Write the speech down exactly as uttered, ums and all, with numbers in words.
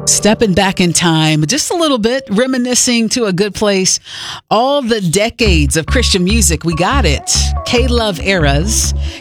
Stepping back in time just a little bit, reminiscing to a good place. All the decades of Christian music, we got it. K-Love Eras.